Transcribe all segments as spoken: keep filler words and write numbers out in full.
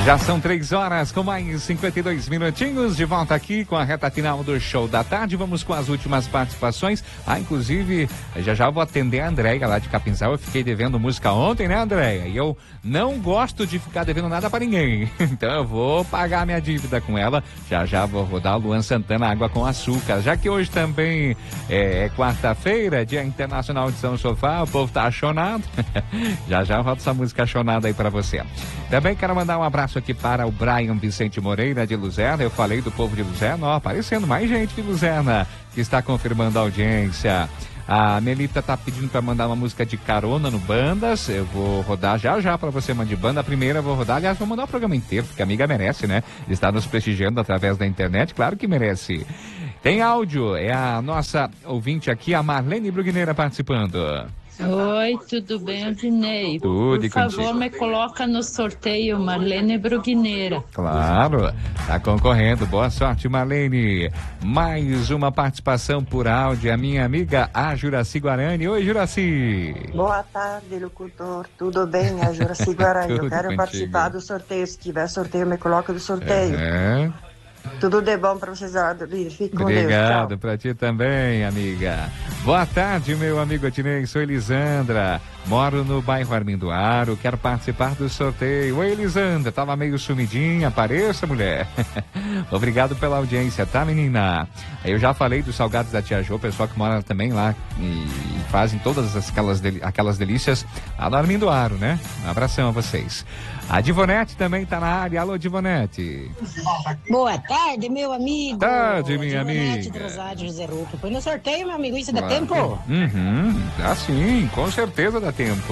Já são três horas com mais cinquenta e dois minutinhos, de volta aqui com a reta final do show da tarde. Vamos com as últimas participações. Ah, inclusive, já já vou atender a Andréia lá de Capinzal. Eu fiquei devendo música ontem, né, Andréia? E eu não gosto de ficar devendo nada pra ninguém. Então eu vou pagar minha dívida com ela. Já já vou rodar o Luan Santana, Água com Açúcar. Já que hoje também é, é quarta-feira, Dia Internacional de São Sofá, o povo tá achonado. Já já rodo essa música achonada aí pra você. Também quero mandar um abraço aqui para o Brian Vicente Moreira de Luzerna. Eu falei do povo de Luzerna, ó, aparecendo mais gente de Luzerna que está confirmando a audiência. A Melita tá pedindo para mandar uma música de carona no Bandas. Eu vou rodar já já para você, mandar de banda. A primeira eu vou rodar, aliás, vou mandar o programa inteiro, porque a amiga merece, né? Está nos prestigiando através da internet, claro que merece. Tem áudio, é a nossa ouvinte aqui, a Marlene Brugneira, participando. Oi, tudo bem, Aldinei? Tudo. Por favor, contigo. Me coloca no sorteio, Marlene Brugneira. Claro, tá concorrendo. Boa sorte, Marlene. Mais uma participação por áudio, a minha amiga, a Juraci Guarani. Oi, Juraci. Boa tarde, locutor. Tudo bem? A Juraci Guarani. Eu quero contigo. Participar do sorteio. Se tiver sorteio, me coloca do sorteio. É. Tudo de bom pra vocês. Fique com Obrigado, Deus. pra ti também, amiga. Boa tarde, meu amigo Atinei. Sou Elisandra. Moro no bairro Armindoaro. Quero participar do sorteio. Oi, Elisandra. Tava meio sumidinha. Apareça, mulher. Obrigado pela audiência, tá, menina? Eu já falei dos salgados da Tia Jô, pessoal que mora também lá e fazem todas aquelas, del- aquelas delícias lá no Armindoaro, né? Um abração a vocês. A Divonete também tá na área. Alô, Divonete. Boa tarde, meu amigo. Tarde, minha Divonete amiga. do Rosário José Ruto. Põe no sorteio, meu amigo. Isso dá Claro. tempo? Uhum, dá sim, com certeza dá tempo.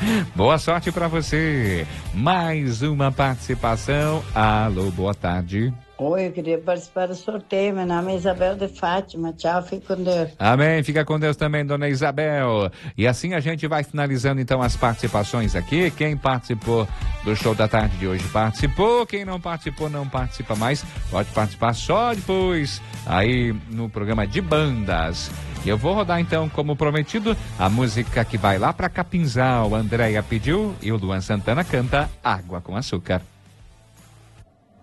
Boa sorte pra você. Mais uma participação. Alô, boa tarde. Oi, eu queria participar do sorteio. Meu nome é Isabel de Fátima. Tchau, fique com Deus. Amém, fica com Deus também, dona Isabel. E assim a gente vai finalizando então as participações aqui. Quem participou do show da tarde de hoje participou, quem não participou não participa mais, pode participar só depois aí no programa de bandas. E eu vou rodar então, como prometido, a música que vai lá pra Capinzal. A Andréia pediu e o Luan Santana canta Água com Açúcar.